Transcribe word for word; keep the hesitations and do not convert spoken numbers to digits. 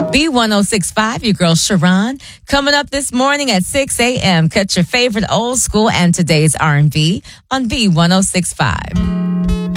B one oh six point five, your girl Sharon. Coming up this morning at six a.m., cut your favorite old school and today's R and B on B one oh six point five.